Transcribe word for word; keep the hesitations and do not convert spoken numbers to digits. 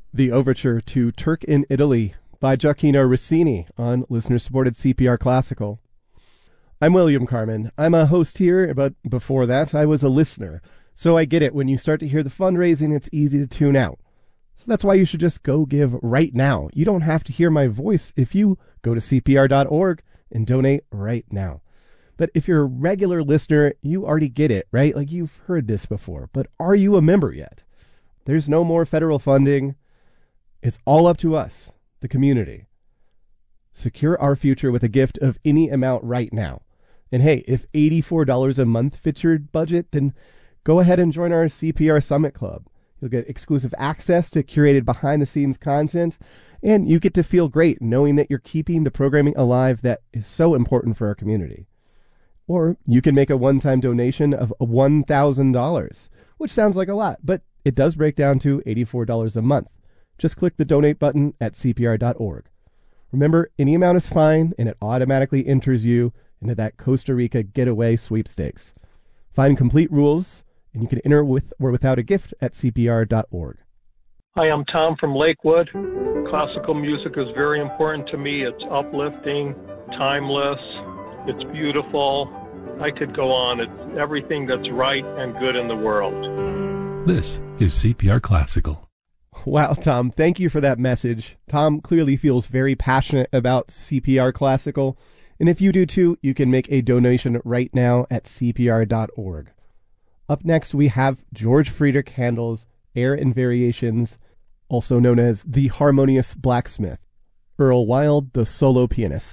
The Overture to Turk in Italy by Gioacchino Rossini on listener-supported C P R Classical. I'm William Carmen. I'm a host here, but before that, I was a listener. So I get it. When you start to hear the fundraising, it's easy to tune out. So that's why you should just go give right now. You don't have to hear my voice if you go to C P R dot org and donate right now. But if you're a regular listener, you already get it, right? Like you've heard this before. But are you a member yet? There's no more federal funding. It's all up to us, the community. Secure our future with a gift of any amount right now. And hey, if eighty-four dollars a month fits your budget, then go ahead and join our C P R Summit Club. You'll get exclusive access to curated behind-the-scenes content, and you get to feel great knowing that you're keeping the programming alive that is so important for our community. Or you can make a one-time donation of one thousand dollars, which sounds like a lot, but it does break down to eighty-four dollars a month. Just click the donate button at C P R dot org. Remember, any amount is fine, and it automatically enters you into that Costa Rica getaway sweepstakes. Find complete rules, and you can enter with or without a gift at C P R dot org. Hi, I'm Tom from Lakewood. Classical music is very important to me. It's uplifting, timeless, it's beautiful. I could go on. It's everything that's right and good in the world. This is C P R Classical. Wow, Tom, thank you for that message. Tom clearly feels very passionate about C P R Classical. And if you do too, you can make a donation right now at C P R dot org. Up next, we have George Friedrich Handel's Air and Variations, also known as The Harmonious Blacksmith. Earl Wild, the solo pianist.